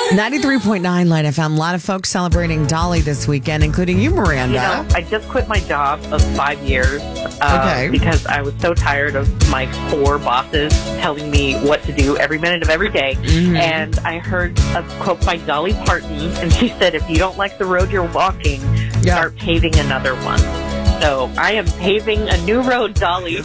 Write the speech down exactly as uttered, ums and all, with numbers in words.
ninety-three point nine Light F M. A lot of folks celebrating Dolly this weekend, including you, Miranda. You know, I just quit my job of five years uh, Okay. because I was so tired of my four bosses telling me what to do every minute of every day. Mhm. And I heard a quote by Dolly Parton, and she said, if you don't like the road you're walking, Yeah. start paving another one. So I am paving a new road, Dolly.